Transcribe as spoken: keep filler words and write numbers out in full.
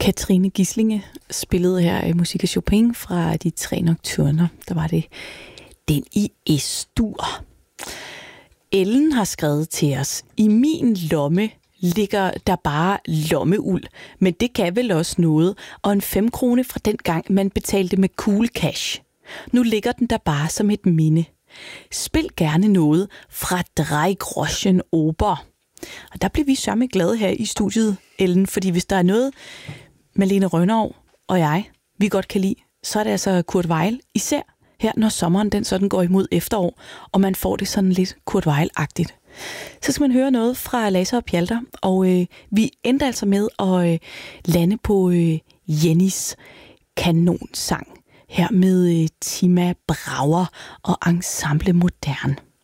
Katrine Gislinge spillede her musik af Chopin fra de tre nocturner. Der var det den i Es-dur. Ellen har skrevet til os: i min lomme ligger der bare lommeuld, men det kan vel også noget, og en fem krone fra den gang, man betalte med cool cash. Nu ligger den der bare som et minde. Spil gerne noget fra Drei Groschen Oper. Og der bliver vi sørme glade her i studiet, Ellen, fordi hvis der er noget, Malene Rønnaug og jeg, vi godt kan lide, så er det altså Kurt Weill, især her, når sommeren den sådan går imod efterår, og man får det sådan lidt Kurt Weill-agtigt. Så skal man høre noget fra Lasse og Pjalter, og øh, vi endte altså med at øh, lande på øh, Jennys kanonsang, her med øh, Tima Brauer og Ensemble Moderne.